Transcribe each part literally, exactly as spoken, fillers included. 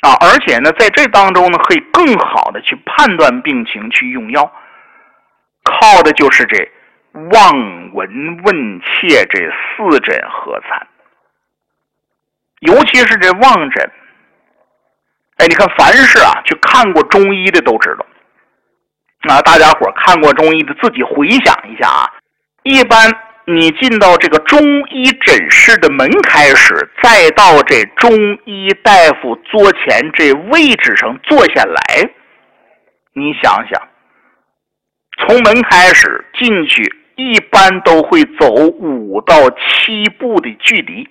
啊，而且呢，在这当中呢，可以更好的去判断病情，去用药，靠的就是这望闻问切这四诊合参，尤其是这望诊。哎，你看，凡是啊去看过中医的都知道，啊，大家伙看过中医的自己回想一下啊，一般你进到这个中医诊室的门开始，再到这中医大夫桌前这位置上坐下来，你想想，从门开始进去，一般都会走五到七步的距离，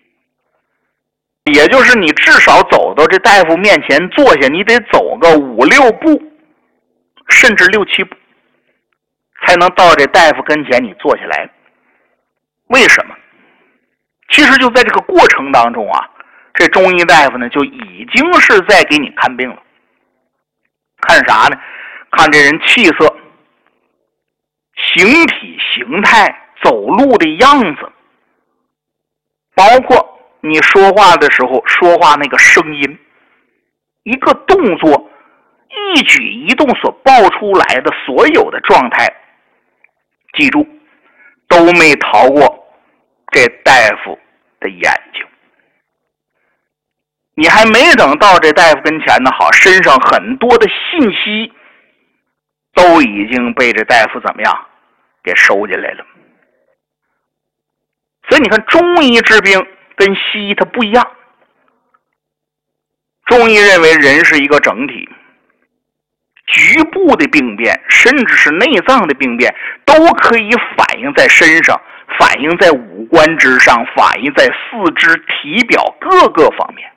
也就是你至少走到这大夫面前坐下，你得走个五六步，甚至六七步，才能到这大夫跟前你坐下来。为什么？其实就在这个过程当中啊，这中医大夫呢就已经是在给你看病了。看啥呢？看这人气色、形体形态、走路的样子，包括你说话的时候说话那个声音，一个动作，一举一动所爆出来的所有的状态，记住都没逃过这大夫的眼睛。你还没等到这大夫跟前呢，好，身上很多的信息都已经被这大夫怎么样给收进来了。所以你看，中医治病跟西医它不一样。中医认为人是一个整体，局部的病变甚至是内脏的病变都可以反映在身上，反映在五官之上，反映在四肢体表各个方面。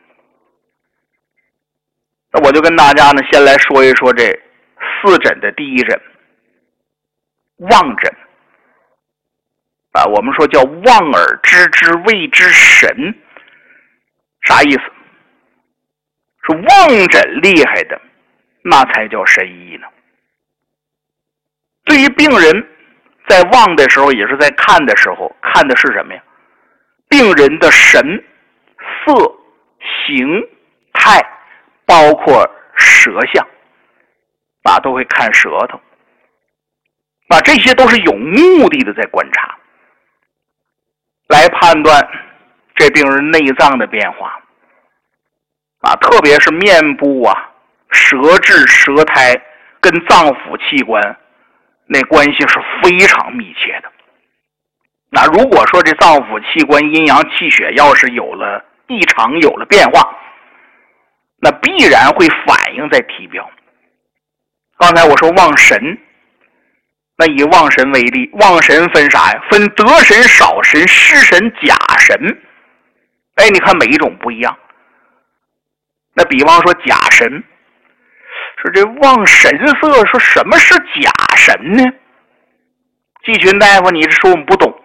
那我就跟大家呢先来说一说这四诊的第一诊，望诊啊，我们说叫望而知之谓之神，啥意思？是望诊厉害的，那才叫神医呢。对于病人在望的时候，也是在看的时候，看的是什么呀？病人的神、色、形态，包括舌象啊，都会看舌头啊，这些都是有目的的在观察，来判断这病人内脏的变化啊，特别是面部啊、舌质、舌苔跟脏腑器官那关系是非常密切的。那如果说这脏腑器官阴阳气血要是有了异常，有了变化，那必然会反映在体表。刚才我说望神，那以望神为例，望神分啥呀？分得神、少神、失神、假神。哎，你看每一种不一样。那比方说假神，说这望神色，说什么是假神呢？季群大夫，你这说我们不懂。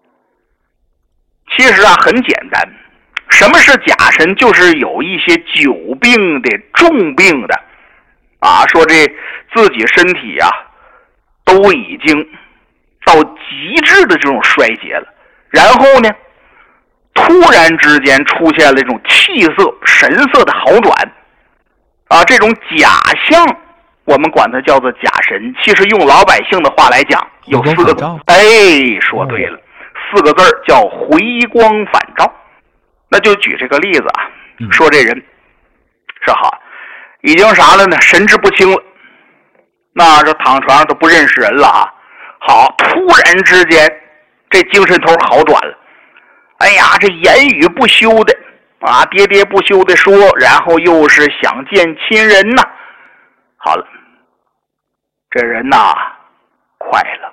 其实啊，很简单，什么是假神？就是有一些久病的、重病的啊，说这自己身体啊都已经到极致的这种衰竭了，然后呢突然之间出现了这种气色、神色的好转啊，这种假象我们管它叫做假神。其实用老百姓的话来讲，有四个字，哎，说对了，四个字叫回光返照。那就举这个例子啊，说这人是好，已经啥了呢？神志不清了，那这躺床上都不认识人了啊。好，突然之间这精神头好转了，哎呀，这言语不休的啊，喋喋不休的说，然后又是想见亲人呐。好了，这人呐快了。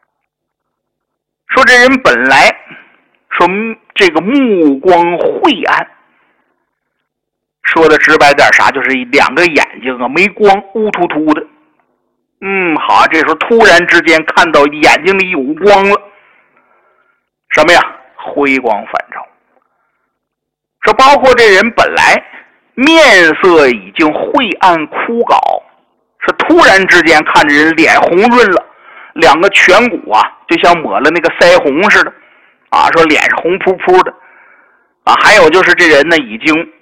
说这人本来说这个目光晦暗，说的直白点啥，就是两个眼睛啊没光，乌突突的。嗯，好，这时候突然之间看到眼睛里有光了，什么呀？回光返照。这包括这人本来面色已经晦暗枯槁，是突然之间看着人脸红润了，两个颧骨啊就像抹了那个腮红似的啊，说脸是红扑扑的啊。还有就是这人呢已经